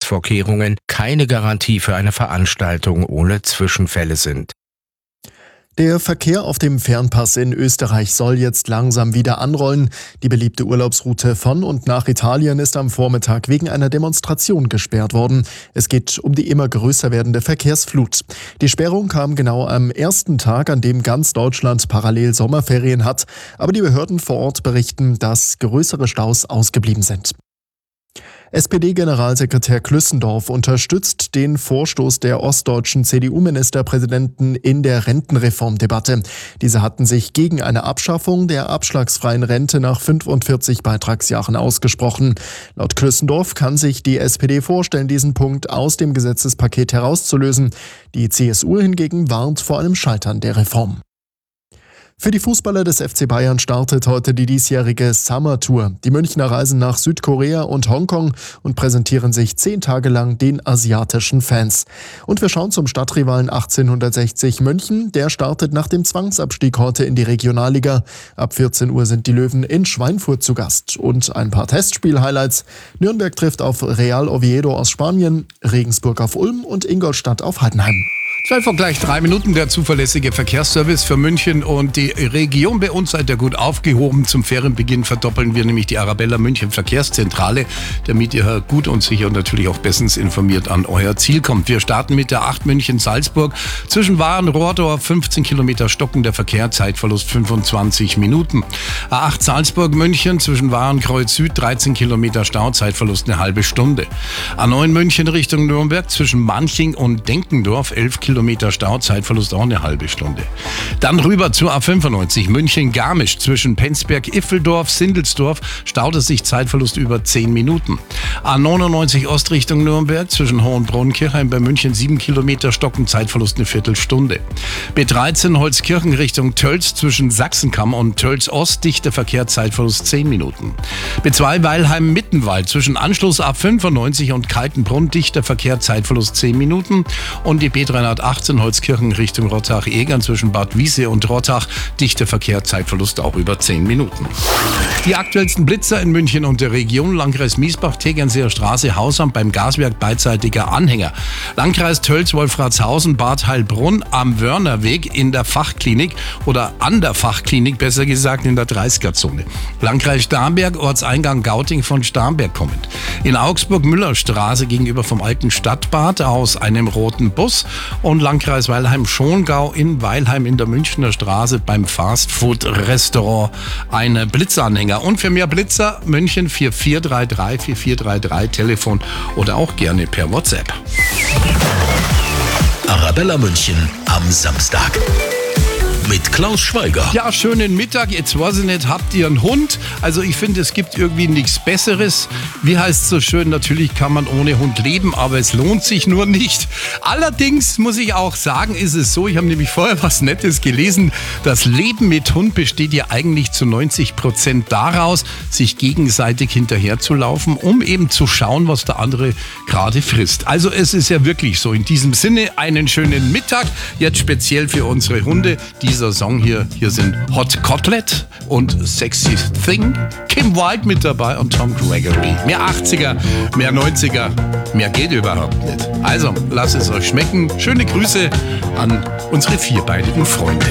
Sicherheitsvorkehrungen keine Garantie für eine Veranstaltung ohne Zwischenfälle sind. Der Verkehr auf dem Fernpass in Österreich soll jetzt langsam wieder anrollen. Die beliebte Urlaubsroute von und nach Italien ist am Vormittag wegen einer Demonstration gesperrt worden. Es geht um die immer größer werdende Verkehrsflut. Die Sperrung kam genau am ersten Tag, an dem ganz Deutschland parallel Sommerferien hat. Aber die Behörden vor Ort berichten, dass größere Staus ausgeblieben sind. SPD-Generalsekretär Klüssendorf unterstützt den Vorstoß der ostdeutschen CDU-Ministerpräsidenten in der Rentenreformdebatte. Diese hatten sich gegen eine Abschaffung der abschlagsfreien Rente nach 45 Beitragsjahren ausgesprochen. Laut Klüssendorf kann sich die SPD vorstellen, diesen Punkt aus dem Gesetzespaket herauszulösen. Die CSU hingegen warnt vor einem Scheitern der Reform. Für die Fußballer des FC Bayern startet heute die diesjährige Summer Tour. Die Münchner reisen nach Südkorea und Hongkong und präsentieren sich 10 Tage lang den asiatischen Fans. Und wir schauen zum Stadtrivalen 1860 München. Der startet nach dem Zwangsabstieg heute in die Regionalliga. Ab 14 Uhr sind die Löwen in Schweinfurt zu Gast. Und ein paar Testspiel-Highlights. Nürnberg trifft auf Real Oviedo aus Spanien, Regensburg auf Ulm und Ingolstadt auf Heidenheim. 12:03 der zuverlässige Verkehrsservice für München und die Region. Bei uns seid ihr gut aufgehoben. Zum Ferienbeginn verdoppeln wir nämlich die Arabella München Verkehrszentrale, damit ihr gut und sicher und natürlich auch bestens informiert an euer Ziel kommt. Wir starten mit der 8 München-Salzburg. Zwischen Waren-Rohrdorf 15 Kilometer stockender Verkehr, Zeitverlust 25 Minuten. A8 Salzburg-München zwischen Warenkreuz Süd 13 Kilometer Stau, Zeitverlust eine halbe Stunde. A9 München Richtung Nürnberg zwischen Manching und Denkendorf 11 Kilometer Stau, Zeitverlust auch eine halbe Stunde. Dann rüber zur A95 München-Garmisch zwischen Penzberg-Iffeldorf, Sindelsdorf staut es sich, Zeitverlust über 10 Minuten. A99 Ost Richtung Nürnberg zwischen Hohenbrunn-Kirchheim bei München 7 Kilometer stocken, Zeitverlust eine Viertelstunde. B13 Holzkirchen Richtung Tölz zwischen Sachsenkamm und Tölz Ost, dichter Verkehr, Zeitverlust 10 Minuten. B2 Weilheim-Mittenwald zwischen Anschluss A95 und Kaltenbrunn, dichter Verkehr, Zeitverlust 10 Minuten. Und die B318 Holzkirchen Richtung Rottach-Egern zwischen Bad Wiese und Rottach, dichter Verkehr, Zeitverlust auch über 10 Minuten. Die aktuellsten Blitzer in München und der Region: Landkreis Miesbach, Tegernseer Straße, Hausamt beim Gaswerk, beidseitiger Anhänger. Landkreis Tölz, Wolfratshausen, Bad Heilbrunn am Wörnerweg in der Fachklinik oder an der Fachklinik, besser gesagt in der 30er-Zone. Landkreis Starnberg, Ortseingang Gauting von Starnberg kommend. In Augsburg Müllerstraße gegenüber vom alten Stadtbad aus einem roten Bus. Und Landkreis Weilheim-Schongau in Weilheim in der Münchner Straße beim Fastfood-Restaurant ein Blitzanhänger. Und für mehr Blitzer München 4433 Telefon oder auch gerne per WhatsApp. Arabella München am Samstag. Mit Klaus Schweiger. Ja, schönen Mittag. Jetzt weiß ich nicht, habt ihr einen Hund? Also ich finde, es gibt irgendwie nichts Besseres. Wie heißt es so schön? Natürlich kann man ohne Hund leben, aber es lohnt sich nur nicht. Allerdings muss ich auch sagen, ist es so, ich habe nämlich vorher was Nettes gelesen, das Leben mit Hund besteht ja eigentlich zu 90% daraus, sich gegenseitig hinterherzulaufen, um eben zu schauen, was der andere gerade frisst. Also es ist ja wirklich so. In diesem Sinne einen schönen Mittag, jetzt speziell für unsere Hunde. Dieser Song hier sind Hot Cotlet und Sexy Thing. Kim Wilde mit dabei und Tom Gregory. Mehr 80er, mehr 90er, mehr geht überhaupt nicht. Also, lasst es euch schmecken. Schöne Grüße an unsere vierbeinigen Freunde.